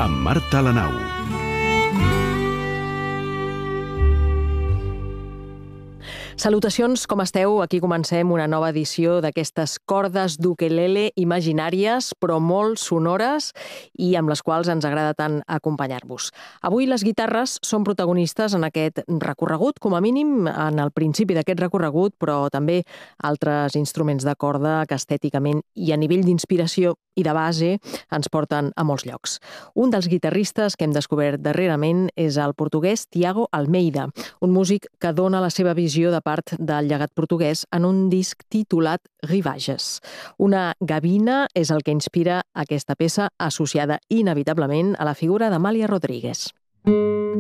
amb Marta Lanau. Salutacions, com esteu? Aquí comencem una nova edició d'aquestes cordes d'ukelele imaginàries, però molt sonores i amb les quals ens agrada tant acompanyar-vos. Avui les guitarres són protagonistes en aquest recorregut, com a mínim en el principi d'aquest recorregut, però també altres instruments de corda que estèticament i a nivell d'inspiració i de base ens porten a molts llocs. Un dels guitarristes que hem descobert darrerament és el portuguès Tiago Almeida, un músic que dona la seva visió de part del llegat portuguès en un disc titulat Rivages. Una gavina és el que inspira aquesta peça associada inevitablement a la figura d'Amàlia Rodríguez.